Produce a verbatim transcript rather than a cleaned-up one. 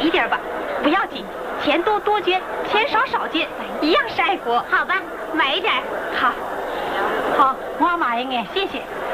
一点吧，不要紧，钱多多捐，钱少少捐，一样是爱国。 好吧，买一点。 好，好，我买一眼，谢谢。